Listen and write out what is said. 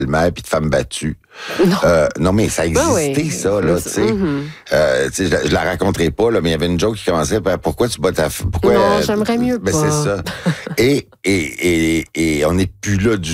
mère puis de femmes battues. Non. Non, mais ça existait, oui. ça, là, tu sais. Tu sais, je la raconterai pas, là, mais il y avait une joke qui commençait par pourquoi tu bats ta femme? Non, j'aimerais mieux ben, pas. c'est ça. Et on n'est plus là du